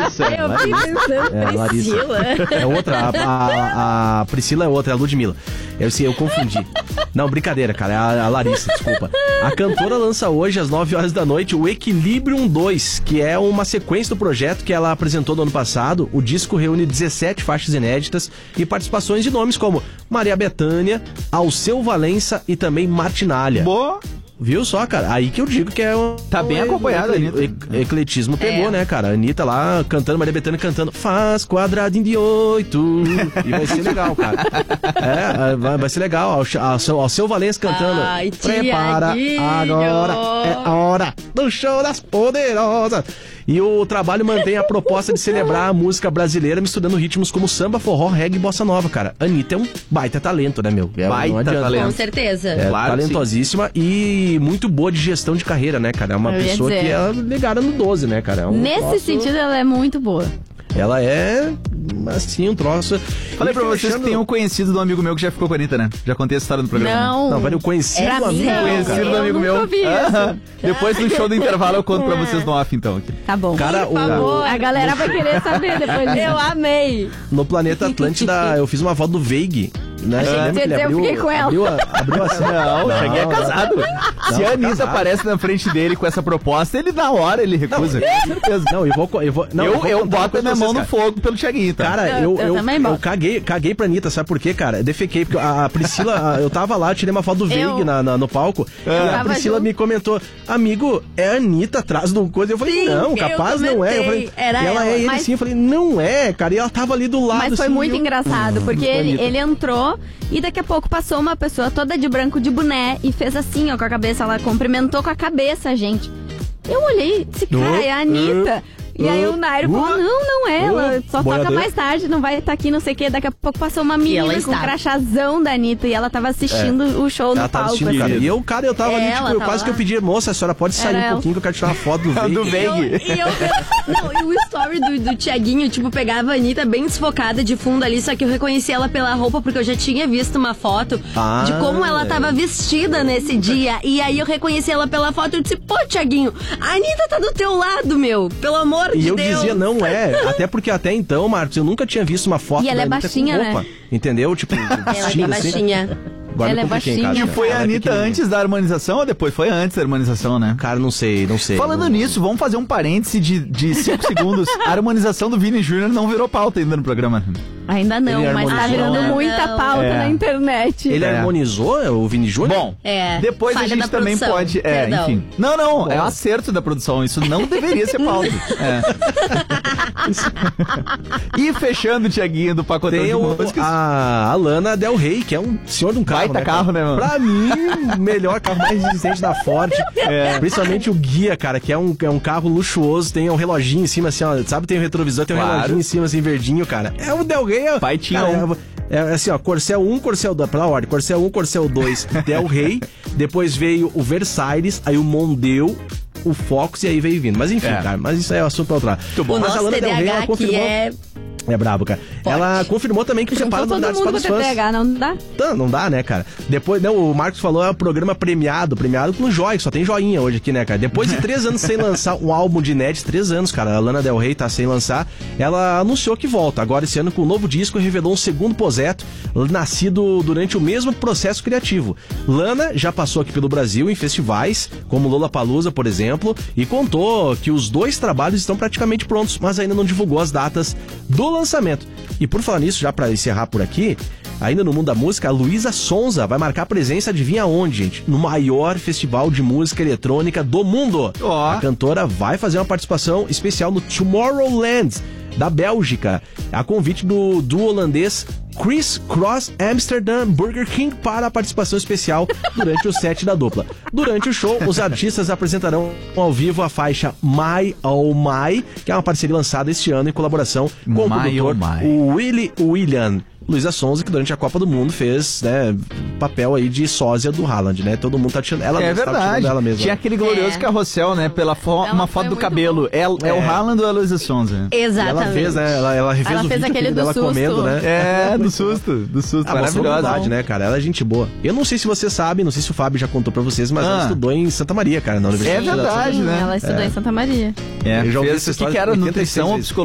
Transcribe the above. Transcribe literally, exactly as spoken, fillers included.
Larissa. Eu fiquei pensando, É, Priscila. É outra, a, a, a Priscila é outra, é a Ludmilla. Eu, assim, eu confundi. Não, brincadeira, cara, é a, a Larissa, desculpa. A cantora lança hoje, às nove horas da noite, o Equilibrium dois, que é uma sequência do projeto que ela apresentou no ano passado. O disco reúne dezessete faixas inéditas e participações de nomes como Maria Bethânia, Alceu Valença e também Martinalha. Boa. Viu só, cara? Aí que eu digo que é um... Tá bem um, acompanhada, um, Anitta. E, ecletismo pegou, É. né, cara? A Anitta lá cantando, Maria Bethânia cantando Faz quadradinho de oito. E vai ser legal, cara. É, vai, vai ser legal. Ao, ao, seu, ao seu Valença cantando Ai, Prepara, Tiaguinho. agora é a hora do show das poderosas. E o trabalho mantém a proposta de celebrar a música brasileira misturando ritmos como samba, forró, reggae e bossa nova, cara. A Anitta é um baita talento, né, meu? É, Baita não adianta. talento. Com certeza. É, Claro que talentosíssima e muito boa de gestão de carreira, né, cara? É uma Eu ia pessoa dizer. que é ligada no doze, né, cara? É um Nesse troço- sentido, ela é muito boa. Ela é, assim, um troço... Falei pra E vocês que fechando- tem um conhecido do amigo meu que já ficou com a Anitta, né? Já contei essa história no programa. Não. Não, velho, eu conheci É um amigo, sério? Conhecido Eu do amigo nunca meu. ouvi isso. Aham. Depois do show do intervalo eu conto pra vocês no off, então. Aqui. Tá bom. Cara, Por o- favor. A galera vai querer saber depois disso. Eu amei. no Planeta Atlântida, eu fiz uma foto do Veig, né? Você lembra que que ele eu abriu, fiquei com ela. abriu, a, abriu assim... Não, cheguei a casado. Se a Anitta casado. aparece na frente dele com essa proposta, ele na hora ele recusa. Com certeza. Não, eu vou... Eu, vou, não, eu vou eu contar uma boto a coisa minha pra mão vocês, no cara. fogo pelo Thiaguinho, tá? Cara, Eu- eu, eu eu, também eu boto. caguei, caguei pra Anitta, sabe por quê, cara? Defequei, porque a a Priscila, a- eu tava lá, tirei uma foto do Veig Eu- na, na- no palco, e a Tava Priscila junto. me comentou, amigo, é a Anitta atrás do coisa. Eu falei, Sim, não, eu capaz não é. Eu falei, comentei, era e ela, ela. é ele Mas- sim. Eu falei, não é, cara. E ela tava ali do lado. Mas foi assim, muito eu- engraçado, porque ele, Anitta. ele entrou e daqui a pouco passou uma pessoa toda de branco de boné e fez assim, ó, com a cabeça. Ela cumprimentou com a cabeça, gente. Eu olhei, esse cara é a Anitta. E aí o Nairo falou, Uh, não, não é, ela uh, só toca boiadeiro. mais tarde, não vai estar aqui, não sei o quê. Daqui a pouco passou uma ela menina com estava. o crachazão da Anitta e ela tava assistindo o show Ela no tava palco. assistindo, cara. assim. E eu, cara, eu tava É, ali, tipo, ela eu tá quase lá. que eu pedi, moça, a senhora pode sair Era um ela. pouquinho que eu quero tirar uma foto do Veig. Do E eu, Veig. e eu, não, e o story do, do Thiaguinho, tipo, pegava a Anitta bem desfocada de fundo ali, só que eu reconheci ela pela roupa, porque eu já tinha visto uma foto Ah, de como ela é. tava vestida nesse dia. E aí eu reconheci ela pela foto e eu disse, pô, Thiaguinho, a Anitta tá do teu lado, meu. Pelo amor E de eu Deus. dizia, não é. Até porque até então, Marcos, eu nunca tinha visto uma foto E ela da é Anitta baixinha, com roupa. né? Entendeu? Tipo, Ela é bem vestindo assim. baixinha. Agora Ela eu é compliquei em baixinha. casa, E foi cara. a Ela é Anitta pequenininha. antes da harmonização ou depois? Foi antes da harmonização, né? Cara, não sei, não sei. Falando Não- nisso, vamos fazer um parêntese de de cinco segundos. A harmonização do Vini Júnior não virou pauta ainda no programa. Ainda não, Ele mas tá harmonizou. virando Não. muita pauta É. na internet. Ele É. harmonizou o Vini Júnior? Bom, É, depois a falha gente da também produção, pode. É, perdão. enfim. Não, não, é acerto da produção. Isso não deveria ser pauta. É. E fechando, Thiaguinho, do pacotão Tem de o, músicas. a, a Lana Del Rey, que é um senhor de um carro. Baita né, carro, cara? né, mano? Pra mim, o melhor carro mais resistente da Ford. É. Principalmente o guia, cara, que é um, é um carro luxuoso, tem um reloginho em cima, assim, ó, sabe? Tem um retrovisor, tem um Claro. reloginho em cima, assim, verdinho, cara. É o Del Rey. é- Pai tinha cara, um. É, é assim, ó, Corcel um, Corcel dois, pela ordem, Corcel um, Corcel dois, Del Rey, depois veio o Versailles, aí o Mondeo, o Focus e aí veio vindo. Mas enfim, É. cara, mas isso aí é o assunto pra outro lado. O Mas a nosso Lana Del Rey, ela T D A aqui confirmou... é... É brabo, cara. Ela confirmou também que prepara Juntou todo novidades mundo para com os T fãs. D A H, não dá? Não, não dá, né, cara? Depois, não, o Marcos falou, é um programa premiado, premiado com joia, que só tem joinha hoje aqui, né, cara? Depois de três anos sem lançar um álbum de inéditos, três anos, cara, a Lana Del Rey tá sem lançar, ela anunciou que volta, agora esse ano com um novo disco, e revelou um segundo projeto, nascido durante o mesmo processo criativo. Lana já passou aqui pelo Brasil em festivais, como Lollapalooza, por exemplo, e contou que os dois trabalhos estão praticamente prontos, mas ainda não divulgou as datas do lançamento. E por falar nisso, já pra encerrar por aqui, ainda no mundo da música, a Luísa Sonza vai marcar presença, adivinha onde, gente? No maior festival de música eletrônica do mundo. Ó. A cantora vai fazer uma participação especial no Tomorrowland, da Bélgica, a convite do, do holandês Chris Cross Amsterdam Burger King para a participação especial durante o set da dupla. Durante o show, os artistas apresentarão ao vivo a faixa My Oh My, que é uma parceria lançada este ano em colaboração com o My produtor Oh My. o Willy William. Luísa Sonza, que durante a Copa do Mundo fez, né, papel aí de sósia do Haaland, né? Todo mundo tá tirando ela É mesma, tá verdade. tirando dela mesma. Tinha aquele glorioso É. carrossel, né? Pela fo Ela uma foi foto do muito cabelo. É, é o É. Haaland ou a Luísa Sonza? Exatamente. Ela fez, né? Ela, ela refez Ela o fez vídeo aquele do dela susto. comendo, né? É, do susto. Do susto. Ah, mostrou Maravilhosa. verdade, né, cara? Ela é gente boa. Eu não sei se você sabe, não sei se o Fábio já contou pra vocês, mas Ah. ela estudou em Santa Maria, cara, na Universidade. É verdade, Sim, né? ela estudou em Santa Maria. É, Eu já ouvi fez essa o que, história que era oitenta e seis nutrição ou vezes.